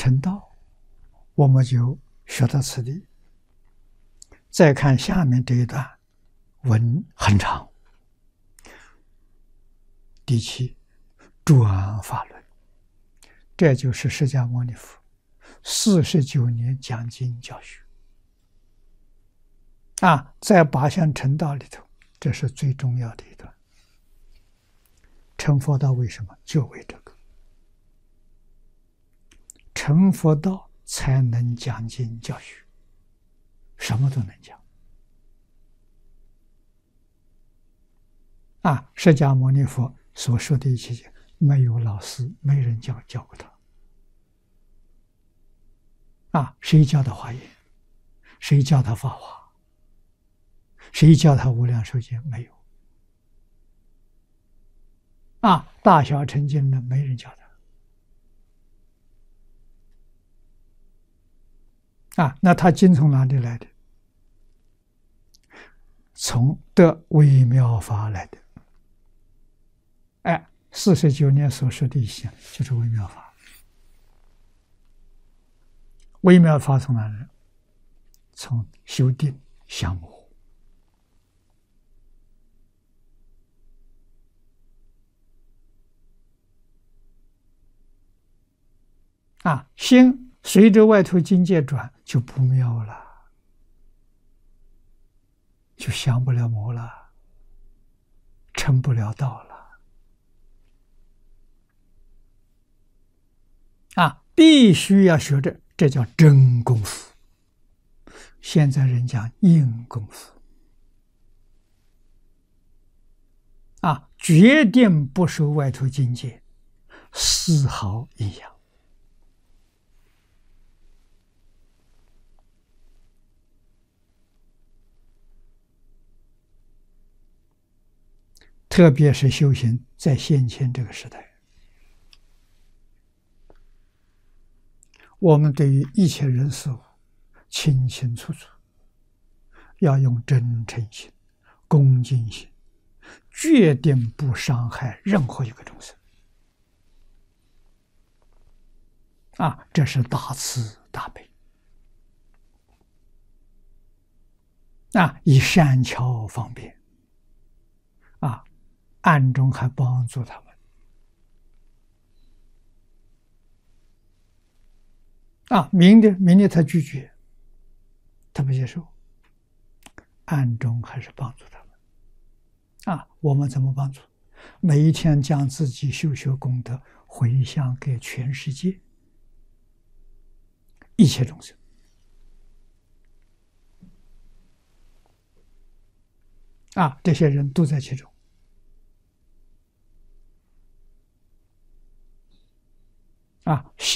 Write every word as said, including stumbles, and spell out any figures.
成道，我们就学到此地。再看下面这一段，文很长。第七，转法轮，这就是释迦牟尼佛四十九年讲经教学啊，在八相成道里头，这是最重要的一段。成佛道为什么？就为这个。成佛道才能讲经教学，什么都能讲。啊，释迦牟尼佛所说的一切，没有老师，没人教教过他。啊，谁教他华严？谁教他法华？谁教他无量寿经？没有。啊，大小乘经呢，没人教他。啊，那他经从哪里来的？从得微妙法来的。哎，四十九年所说的一些，就是微妙法。微妙法从哪来？从修定降魔。啊，心随着外头境界转，就不妙了，就降不了魔了，成不了道了。啊，必须要学着，这叫真功夫。现在人讲硬功夫。啊，决定不受外头境界丝毫影响。特别是修行在现前这个时代，我们对于一切人事物清清楚楚，要用真诚心、恭敬心，决定不伤害任何一个众生。啊，这是大慈大悲。啊，以善巧方便。啊，暗中还帮助他们。啊，明的明的他拒绝，他不接受，暗中还是帮助他们。啊，我们怎么帮助？每一天将自己修学功德回向给全世界一切众生。啊，这些人都在其中。啊。